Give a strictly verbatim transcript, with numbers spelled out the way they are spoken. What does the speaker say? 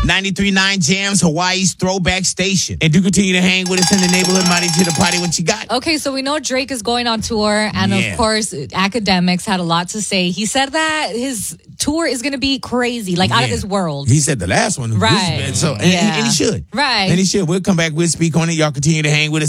ninety-three point nine Jams, Hawaii's throwback station. And do continue to hang with us in the neighborhood. Mighty to the party. What you got? Okay, so we know Drake is going on tour, and Yeah. of course, Academics had a lot to say. He said that his tour is going to be crazy, like out of Yeah. this world. He said the last one. Right. This- so, and, Yeah. and he should. Right. And he should. We'll come back. We'll speak on it. Y'all continue to hang with us.